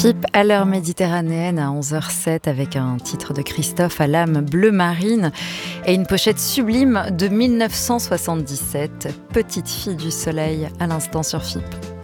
FIP à l'heure méditerranéenne à 11h07 avec un titre de Christophe à l'âme bleu marine et une pochette sublime de 1977, Petite fille du soleil à l'instant sur FIP.